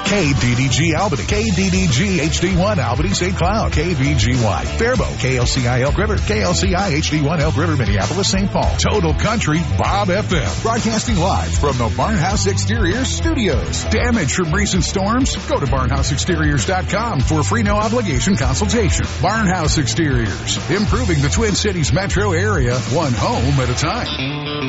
KDDG Albany, KDDG HD1 Albany St. Cloud, KVGY Faribault, KLCI Elk River, KLCI HD1 Elk River, Minneapolis, St. Paul. Total Country Bob FM. Broadcasting live from the Barnhouse Exteriors studios. Damage from recent storms? Go to barnhouseexteriors.com for a free no obligation consultation. Barnhouse Exteriors, improving the Twin Cities metro area, one home at a time.